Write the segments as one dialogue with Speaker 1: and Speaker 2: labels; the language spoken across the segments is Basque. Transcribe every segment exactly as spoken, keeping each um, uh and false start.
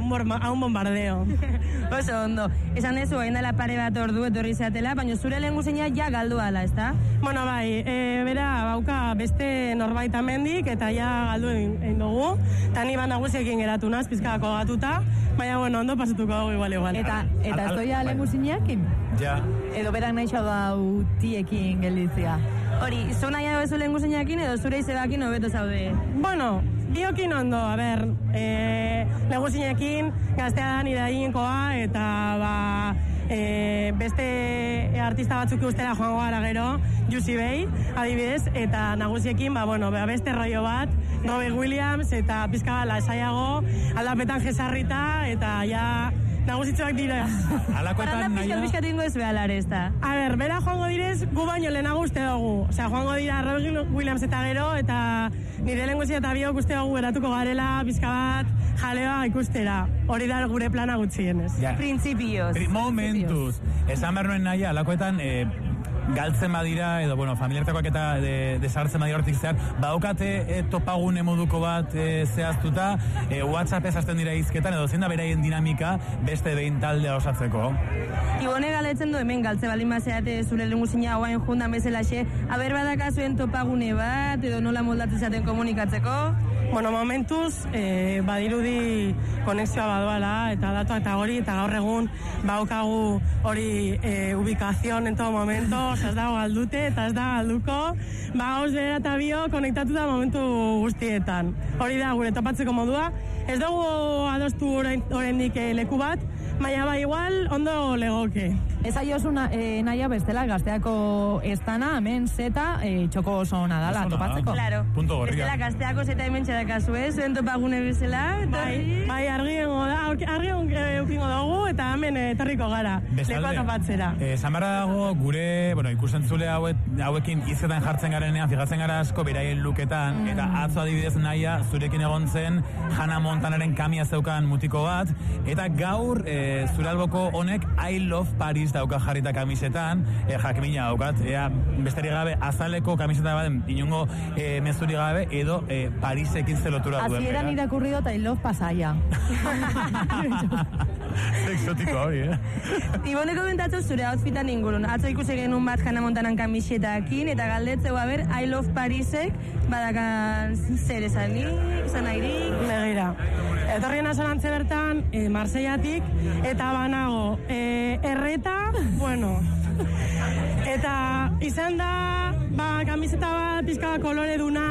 Speaker 1: un, borma, a un bombardeo.
Speaker 2: Oso ondo. Esan dezu, hain dela pare bat ordu etorri zeatela, baina zure lehen guzeina ja galdu ala, ezta?
Speaker 1: Bueno, bai, e, bera, bauka beste norbait amendik, eta ja galdu egin, egin dugu. Eta ni ban nagusiekin geratu naz, pizkako gatuta, baina, bueno, ondo pasatuko dugu igual, igual.
Speaker 2: Eta, eta ez doia lehen guzineakin?
Speaker 3: Ja.
Speaker 2: Edo berak nahi xau dau tiekin gelditzea. Hori, zu nahi hau ezu lehen guzineakin, edo zure izebakin hobeto zaude?
Speaker 1: Bueno, biokin ondo, a ber, e, lehen guzineakin, gaztea da nire eginkoa, eta ba, e, beste artista batzuk ustera joango gara gero, Juicy Bay, adibidez, eta nagusiekin, ba, bueno, ba, beste rollo bat, Robert Williams, eta pizka bala esaiago, aldapetan jesarrita, eta ja, nagusitzuak dira.
Speaker 3: Alakoetan nahi da?
Speaker 2: Pizkatu ingo ez behalare, ez da?
Speaker 1: A ber, bera joango direz, gu baino lehenago uste dugu. Osea, joango dira Robert Williams eta gero, eta nire lehen guztia eta biok uste dugu eratuko garela, pizka bat, jalea ikustera. Hori da gure plana gutxienez.
Speaker 3: Ja.
Speaker 2: Principios.
Speaker 3: Pri, momentuz. Esan behar nuen nahi, alakoetan, eh, galtzen badira, edo, bueno, familiartakoak eta de, desartzen badira hortik zehar, baukate e, topagune moduko bat e, zehaztuta, e, WhatsApp ezazten dira izketan, edo zein da beraien dinamika beste behin taldea osatzeko.
Speaker 2: Ibone galetzen du hemen galtze baldin bazeate zure lenguzina hauain jundan bezalaxe, aber badakazuen topagune bat, edo nola moldatzen zaten komunikatzeko?
Speaker 1: Bueno, momentuz, eh, badirudi konexioa baduala, eta datu eta hori, eta gaur egun baukagu hori eh, ubikazion en todo momento, oza, ez dago galdute, eta ez da galduko, ba, gauz behera eta bio konektatuta momentu guztietan. Hori da, gure topatzeko modua. Ez dugu adostu oraindik eh, leku bat, baina ba igual ondo legoke.
Speaker 2: Ez aiozuna e, naia bestela gazteako estana, hemen zeta e, txoko oso ona dala, topatzeko.
Speaker 3: Claro. Punto gorria.
Speaker 2: Bestela gazteako zeta hemen txadakazu, eh? Zuen topagune bezala.
Speaker 1: Bai, bai, argiengo da, argiengo eukingo dugu, eta hemen etorriko gara, lekoa topatzera.
Speaker 3: Eh, Zamarra dago gure, bueno, ikusentzule hauet, hauekin izketan jartzen garenean, fijatzen gara asko beraien luketan, mm. eta atzo adibidez naia, zurekin egon zen, Hannah Montanaren kamia zeukan mutiko bat, eta gaur, e, zure alboko honek I Love Paris dauka jarrita kamisetan, e, jakimina daukat, ea, besterik gabe, azaleko kamiseta bat, inungo e, mezuri gabe, edo e, Parisekin zelotura duen.
Speaker 2: Azieran irakurri dut I Love Pasaia.
Speaker 3: Exotiko hori, eh?
Speaker 2: Ibone komentatzu zure outfitan ingurun. Atzo ikusi genuen bat Hannah Montanan kamisetakin, eta galdetzeu haber I Love Parisek badakan zer esani, izan airik.
Speaker 1: Begira. Etorrien asalantze bertan, e, Marseillatik, eta banago, e, erreta, bueno, eta izan da, ba, kamiseta bat, pizka kolore duna,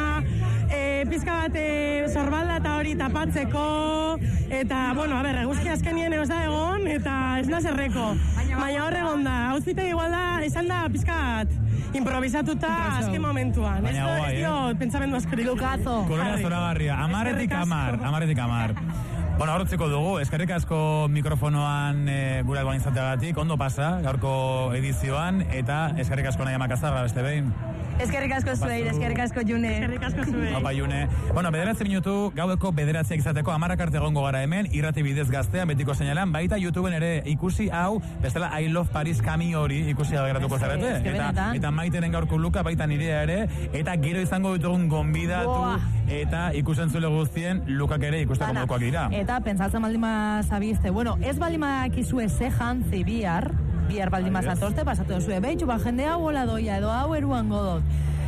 Speaker 1: e, pizka bat e, sorbalda eta hori tapatzeko, eta, bueno, a ber, eguzki azkenien ez da egon, eta ez da zerreko. Baina hor egon da, outfita igual da, izan da pizka bat, improvisatuta azken momentuan.
Speaker 3: Baina
Speaker 1: ez
Speaker 3: guai,
Speaker 1: dio,
Speaker 3: eh?
Speaker 1: pentsamendu askorik.
Speaker 2: Lukazo.
Speaker 3: Kolonea zoragarria, amaretik amar, amaretik amar. Bueno, horretzeko dugu, eskerrik asko mikrofonoan e, gure alboan izateagatik, ondo pasa, gaurko edizioan, eta eskerrik asko nahi amakazarra beste behin.
Speaker 2: Eskerrik asko zueir, eskerrik asko June.
Speaker 1: Eskerrik asko zueir.
Speaker 3: Opa, June. Bueno, bederatze minutu, gaueko bederatzeak izateko, amarak arte egongo gara hemen, irrati bidez gaztean, betiko seinalan, baita YouTubeen ere ikusi hau, bestela I Love Paris kami hori ikusi geratuko zarete. Eta, eta maiteren gaurko luka, baita nirea ere, eta gero izango ditugun gonbidatu, eta ikusentzule guztien lukak ere ikusten modukoak dira.
Speaker 2: Eta pentsatzen baldima zabizte, bueno, ez baldima kizue ze jantzi bihar, bihar baldima zatozte, pasatu duzue, behitxu, ba, jende hau hola doia, edo hau eruan godot.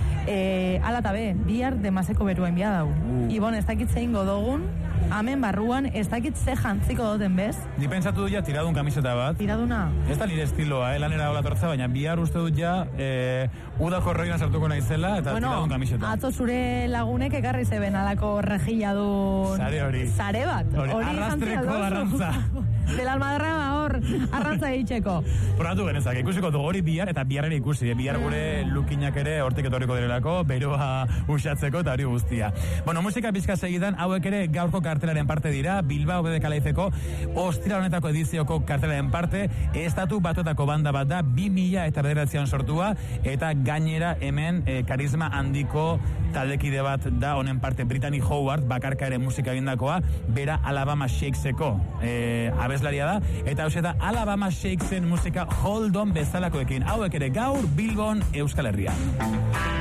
Speaker 2: E, ala eta be, bihar demaseko beruen bia dau. Uh. Ibon, ez dakit zein godogun, amen barruan, ez dakit ze jantziko doten bez.
Speaker 3: Ni pentsatu dut ja tiradun kamiseta bat.
Speaker 2: Tiraduna? Ez
Speaker 3: da nire estiloa, eh, lanera hola tortza, baina bihar uste dut ja, eh, udako roina sartuko naizela, eta bueno, tiradun kamiseta.
Speaker 2: Atzo zure lagunek ekarri zeben alako rejilla du...
Speaker 3: Sare hori.
Speaker 2: Sare bat.
Speaker 3: Hori, arrastreko arrantza.
Speaker 2: Del almaderra hor, arrantza egitxeko.
Speaker 3: Probatu genezak, ikusiko dugu hori bihar, eta bihar ere ikusi, bihar gure lukinak ere hortik etorriko direlako, beroa usatzeko eta hori guztia. Bueno, musika pizka segidan, hauek ere gaurko kartelaren parte dira, Bilbao B B Kalaizeko ostira honetako edizioko kartelaren parte, estatu batuetako banda bat da, bi mila eta bederatzean sortua, eta gainera hemen e, karisma handiko taldekide bat da, honen parte Brittany Howard, bakarka ere musika egindakoa, bera Alabama Shakeseko e, abeslaria da, eta hau eta Alabama Shakesen musika Hold On bezalakoekin, hauek ere gaur Bilbon Euskal Herrian.